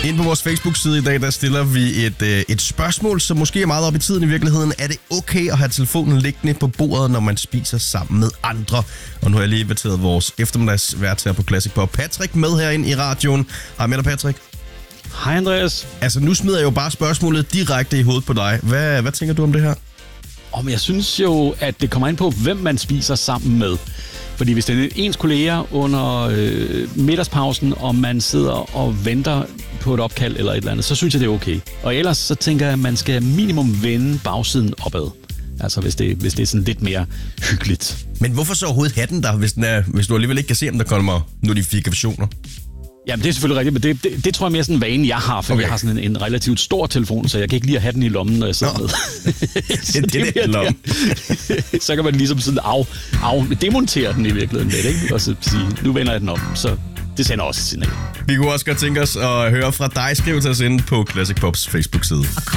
Inde på vores Facebook-side i dag, der stiller vi et spørgsmål, som måske er meget op i tiden i virkeligheden. Er det okay at have telefonen liggende på bordet, når man spiser sammen med andre? Og nu har jeg lige inviteret vores eftermiddagsvært her på Classic Pop, Patrick, med herinde i radioen. Hej med dig, Patrick. Hej, Andreas. Altså, nu smider jeg jo bare spørgsmålet direkte i hovedet på dig. Hvad tænker du om det her? Men jeg synes jo, at det kommer ind på, hvem man spiser sammen med. Fordi hvis det er ens kolleger under middagspausen, og man sidder og venter på et opkald eller et eller andet, så synes jeg, det er okay. Og ellers så tænker jeg, at man skal minimum vende bagsiden opad. Altså hvis det er sådan lidt mere hyggeligt. Men hvorfor så overhovedet have den der, hvis du alligevel ikke kan se, om der kommer notifikationer? Jamen, det er selvfølgelig rigtigt, men det tror jeg mere sådan en vane, jeg har, for jeg har sådan en relativt stor telefon, så jeg kan ikke lide at have den i lommen, når jeg sidder med. det er lommen. Så kan man ligesom sådan demontere den i virkeligheden lidt, ikke? Og så sige, nu vender jeg den om, så det sender også et signal. Vi kunne også godt tænke os at høre fra dig. Skriv til os inde på Classic Pops Facebook-side.